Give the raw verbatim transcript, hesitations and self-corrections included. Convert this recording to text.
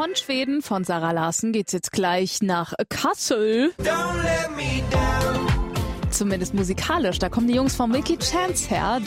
Von Schweden, von Zara Larsson, geht's jetzt gleich nach Kassel. Zumindest musikalisch, da kommen die Jungs von Milky Chance her.